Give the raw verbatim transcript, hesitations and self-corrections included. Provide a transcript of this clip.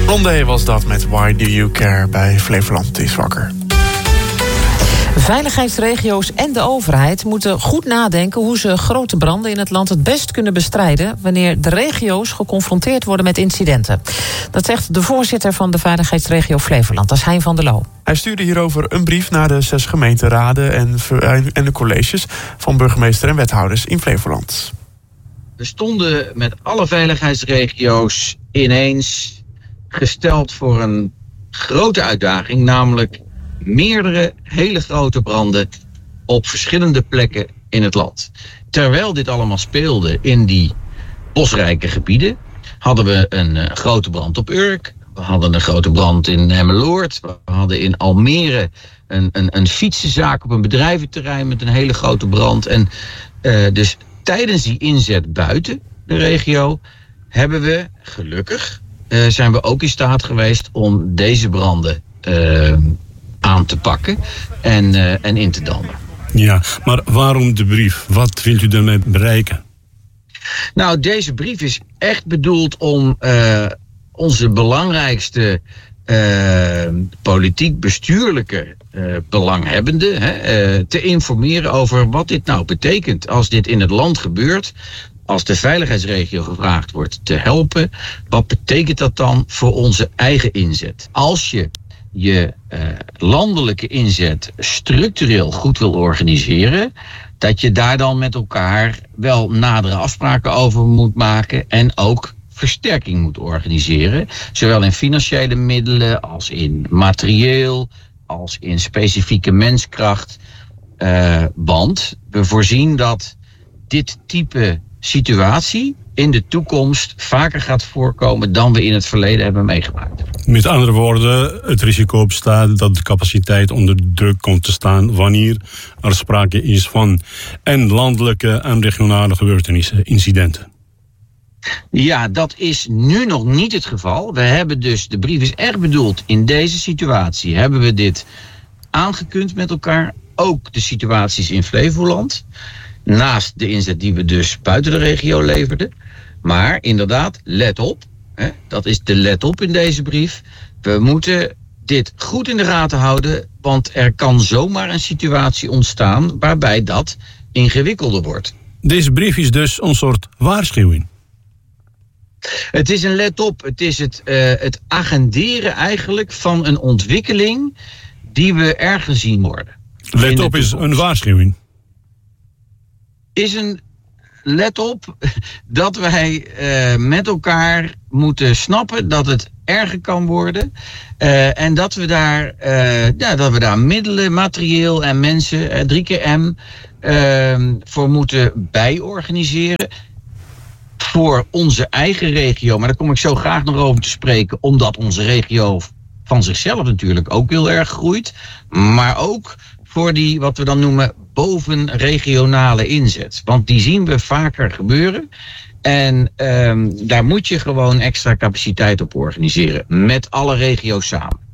Blondé was dat met Why Do You Care bij Flevoland is wakker. Veiligheidsregio's en de overheid moeten goed nadenken hoe ze grote branden in het land het best kunnen bestrijden wanneer de regio's geconfronteerd worden met incidenten. Dat zegt de voorzitter van de Veiligheidsregio Flevoland, dat is Hein van der Loo. Hij stuurde hierover een brief naar de zes gemeenteraden en, en de colleges van burgemeester en wethouders in Flevoland. We stonden met alle veiligheidsregio's ineens gesteld voor een grote uitdaging, namelijk meerdere hele grote branden op verschillende plekken in het land. Terwijl dit allemaal speelde in die bosrijke gebieden, hadden we een uh, grote brand op Urk. We hadden een grote brand in Emmeloord. We hadden in Almere een, een, een fietsenzaak op een bedrijventerrein met een hele grote brand. En uh, dus tijdens die inzet buiten de regio hebben we gelukkig, uh, zijn we ook in staat geweest om deze branden uh, aan te pakken en, uh, en in te dammen. Ja, maar waarom de brief? Wat wilt u daarmee bereiken? Nou, deze brief is echt bedoeld om uh, onze belangrijkste uh, politiek-bestuurlijke uh, belanghebbenden hè, uh, te informeren over wat dit nou betekent als dit in het land gebeurt. Als de veiligheidsregio gevraagd wordt te helpen, wat betekent dat dan voor onze eigen inzet? Als je je uh, landelijke inzet structureel goed wil organiseren, dat je daar dan met elkaar wel nadere afspraken over moet maken en ook versterking moet organiseren. Zowel in financiële middelen als in materieel, als in specifieke menskracht. Uh, want we voorzien dat dit type situatie in de toekomst vaker gaat voorkomen dan we in het verleden hebben meegemaakt. Met andere woorden, het risico bestaat dat de capaciteit onder druk komt te staan wanneer er sprake is van en landelijke en regionale gebeurtenissen, incidenten. Ja, dat is nu nog niet het geval. We hebben dus, de brief is echt bedoeld, in deze situatie hebben we dit aangekund met elkaar. Ook de situaties in Flevoland. Naast de inzet die we dus buiten de regio leverden. Maar inderdaad, let op. Hè, dat is de let op in deze brief. We moeten dit goed in de gaten houden. Want er kan zomaar een situatie ontstaan waarbij dat ingewikkelder wordt. Deze brief is dus een soort waarschuwing. Het is een let op. Het is het, uh, het agenderen eigenlijk van een ontwikkeling die we ergens zien worden. Let op is een waarschuwing. Is een let op dat wij uh, met elkaar moeten snappen dat het erger kan worden. Uh, en dat we, daar, uh, ja, dat we daar middelen, materieel en mensen, uh, drie keer M, uh, voor moeten bijorganiseren. Voor onze eigen regio, maar daar kom ik zo graag nog over te spreken, omdat onze regio van zichzelf natuurlijk ook heel erg groeit. Maar ook voor die, wat we dan noemen, bovenregionale inzet. Want die zien we vaker gebeuren. En um, daar moet je gewoon extra capaciteit op organiseren. Met alle regio's samen.